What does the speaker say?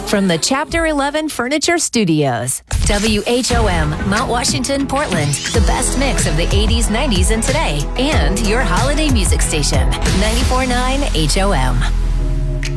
From the Chapter 11 Furniture Studios, WHOM, Mount Washington, Portland, the best mix of the 80s, 90s, and today, and your holiday music station, 94.9 HOM.